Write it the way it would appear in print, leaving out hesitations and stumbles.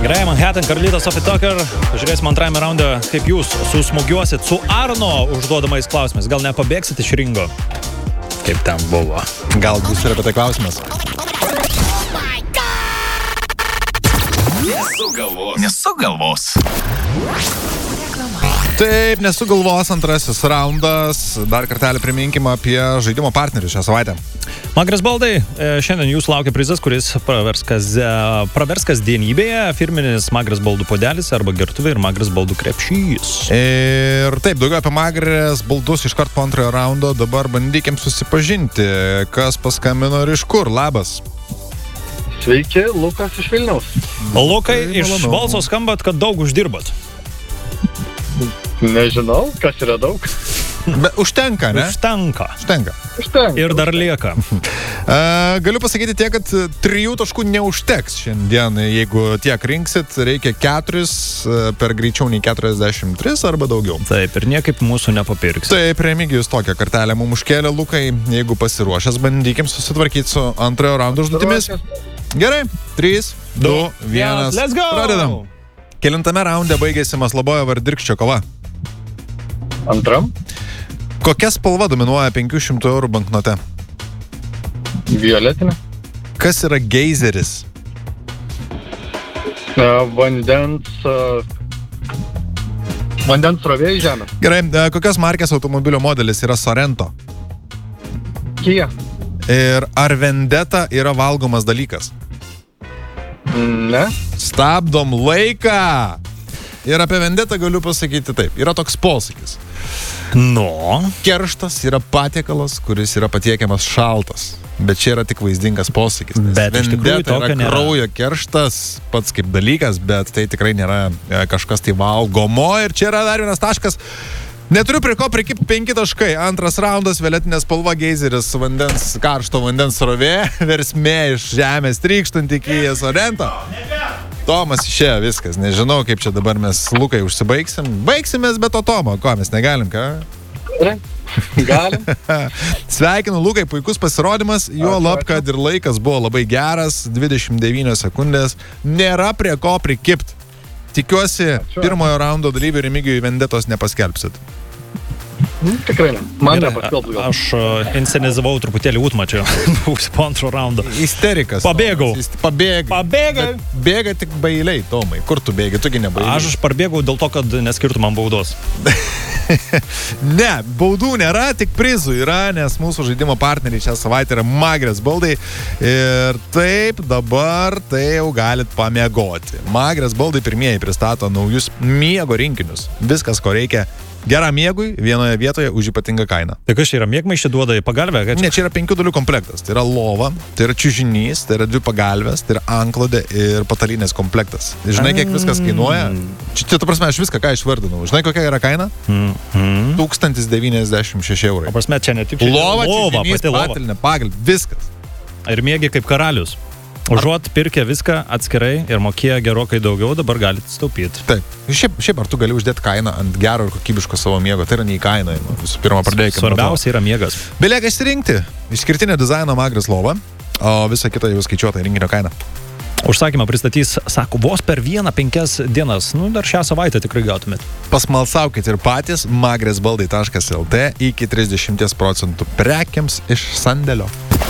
Gerai, Manhattan, Carlytas Sophie Tucker. Žiūrėsim antrajame raunde, kaip jūs susmugiuosit su Arno užduodamais klausimais. Gal nepabėgsit iš ringo? Kaip ten buvo? Gal bus ir apie tai klausimas. Nesugalvos. Taip, nesugalvos antrasis raundas. Dar kartelį priminkime apie žaidimo partnerius šią savaitę. Magras baldai, šiandien jūsų laukia prizas, kuris pravers kasdienybėje. Firminis Magras baldų puodelis arba gertuvė ir Magras baldų krepšys. Ir taip, daugiau apie Magras baldus iškart po antrojo raundo. Dabar bandykim susipažinti, kas paskambino ir iš kur. Labas. Sveiki, Lukas iš Vilniaus. Lukai, iš balso skambat, kad daug uždirbat. Nežinau, kas yra daug. Bet užtenka, ne? Užtenka. Ir dar lieka. Galiu pasakyti tiek, kad 3 taškų neužteks šiandien. Jeigu tiek rinksit, reikia 4 per greičiau nei 43 arba daugiau. Taip, ir niekaip mūsų nepapirks. Taip, Remigijus tokią kartelę mums užkėlė. Lukai, jeigu pasiruošęs, bandykim susitvarkyti su antrojo raundo užduotimis. Gerai, 3, 2, 1. Let's go! Pradedam. Kelintame raunde baigėsi Maslobojevo ir Dirkščio kova? Antram. Kokia spalva dominuoja 500 eurų banknote? Violetinė. Kas yra geizeris? Vandens srovė į žemę. Gerai, kokios markės automobilio modelis yra Sorento? Kia. Ir ar vendeta yra valgomas dalykas? Ne. Stabdom laiką! Ir apie vendetą galiu pasakyti taip. Yra toks posakis. Kerštas yra patiekalas, kuris yra patiekiamas šaltas. Bet čia yra tik vaizdingas posakis. Bet iš tikrųjų vendeta yra kraujo kerštas pats kaip dalykas, bet tai tikrai nėra kažkas tai valgomo. Ir čia yra dar vienas taškas. Neturiu prie ko prikipti 5 taškai. Antras raundas, violetinė spalva, geizeris, karšto vandens srovė, versmė iš žemės trykštant iki Sorento. Tomas išėjo viskas. Nežinau, kaip čia dabar mes, Lukai, užsibaigsim. Baigsimės be to Tomo. Ko, mes negalim, ką? Galim. Sveikinu, Lukai, puikus pasirodymas. Juolab, kad ir laikas buvo labai geras. 29 sekundės. Nėra prie ko prikipti. Tikiuosi, pirmojo raundo dalyvių Remigijui vendetos nepaskelbsit. Tikrai ne. Man nepaskelbtų. Aš inscenizavau truputėlį útmačią po antro raundo. Isterikas. Pabėgau. Pabėgai. Bėga tik bailiai, Tomai. Kur tu bėgi? Tugi nebailiai. Aš parbėgau dėl to, kad neskirtų man baudos. Ne, baudų nėra, tik prizų yra, nes mūsų žaidimo partneriai šią savaitę yra Magras baldai. Ir taip, dabar tai jau galit pamiegoti. Magras baldai pirmieji pristato naujus miego rinkinius. Viskas, ko reikia geram miegui vienoje vietoje už ypatingą kainą. Tai kas čia yra, miegmaišį duoda į pagalbę? Ne, čia yra 5 dalių komplektas. Tai yra lova, tai yra čiužinys, tai yra 2 pagalvės, tai yra anklodė ir patalinės komplektas. Žinai, kiek viskas kainuoja? Čia, ta prasme, aš viską, ką išvardinau. Žinai, kokia yra kaina? 1096 eurai. O prasme, čia ne tik lova, čiužinys, patalinė, pagalbė, viskas. Ir miegi kaip karalius. Užuot pirkę viską atskirai ir mokėję gerokai daugiau, dabar galite staupyti. Taip. Šiaip ar tu gali uždėti kainą ant gero ir kokybiško savo miego? Tai yra neįkainojama. Visų pirma, pradėkime. Svarbiausia yra miegas. Belieka išsirinkti išskirtinio dizaino Magras lovą, o visą kitą jau skaičiuota rinkinio kaina. Užsakymą pristatys, sako, vos per 1-5 dienas. Dar šią savaitę tikrai gautumėt. Pasmalsaukit ir patys magrasbaldai.lt iki 30% prekiams iš sandėlio.